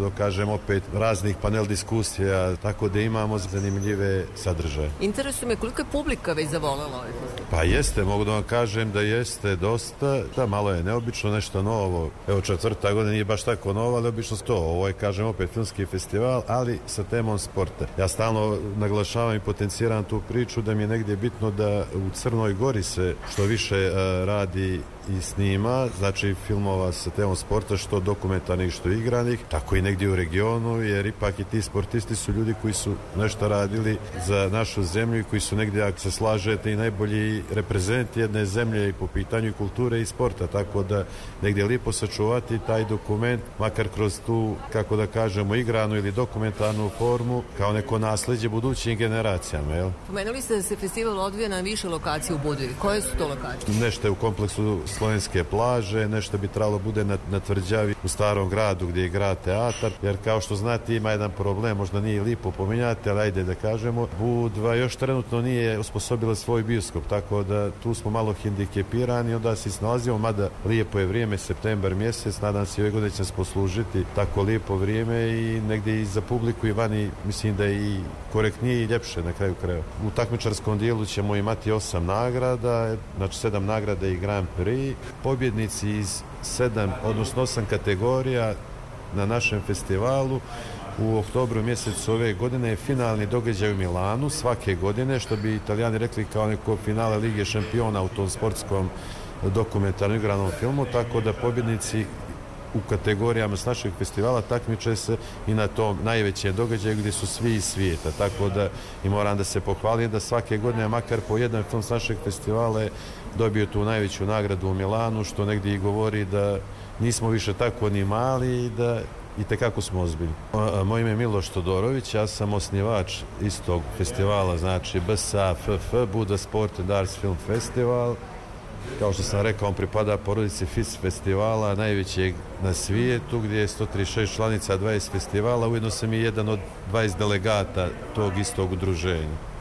da kažem opet raznih panel diskusija, tako da imamo zanimljive sadržaje. Interesuje me koliko je publika već zavolela ovaj festival? Pa jeste, mogu da vam kažem da jeste dosta, da malo je neobično, nešto novo. Evo 4. godina nije baš tako novo, ali obično to. Ovo je, kažem, opet filmski festival, ali sa temom sporta. Ja stalno naglašavam i potenciram tu priču da mi je negdje bitno da u Crnoj Gori se što više radi i snima, znači filmova sa temom sporta, što dokumentarnih, što igranih, tako i negdje u regionu, jer ipak i ti sportisti su ljudi koji su nešto radili za našu zemlju i koji su negdje, ako se slažete, i najbolji reprezenti jedne zemlje i po pitanju kulture i sporta, tako da negdje je lijepo sačuvati taj dokument, makar kroz tu, kako da kažemo, igranu ili dokumentarnu formu, kao neko nasljeđe budućim generacijama, jel? Pomenuli ste da se festival odvija na više lokacije u Budvi. Koje su to lokacije? Nešto je u kompleksu Slovenske plaže, nešto bi trebalo bude na Tvrđavi u Starom gradu gdje je grad teatar, jer kao što znate ima jedan problem, možda nije lipo pominjati, ali ajde da kažemo, Budva još trenutno nije osposobila svoj bioskop, tako da tu smo malo hendikepirani, onda se snalazimo, mada lijepo je vrijeme, septembar mjesec, nadam se ove godine će nas poslužiti tako lijepo vrijeme i negdje i za publiku i vani, mislim da je i korektnije i ljepše na kraju krajeva. U takmičarskom dijelu ćemo imati 8 nagrada, znači 7 nagrada i Grand Prix. Pobjednici iz 7, odnosno 8 kategorija na našem festivalu u oktobru mjesecu ove godine je finalni događaj u Milanu svake godine, što bi Italijani rekli kao neko finale Lige šampiona u tom sportskom dokumentarnom igranom filmu, tako da pobjednici u kategorijama s našeg festivala takmiče se i na tom najvećem događaju gdje su svi iz svijeta, tako da i moram da se pohvalim da svake godine makar po jedan film s našeg festivala je dobio tu najveću nagradu u Milanu, što negdje i govori da nismo više tako ni mali i da i tekako smo ozbiljni. Moje ime je Miloš Todorović, ja sam osnivač istog festivala, znači BSAFF, Buda Sport and Arts Film Festival. Kao što sam rekao, on pripada porodici FIS festivala, najvećeg na svijetu, gdje je 136 članica, 20 festivala, ujedno sam i jedan od 20 delegata tog istog udruženja.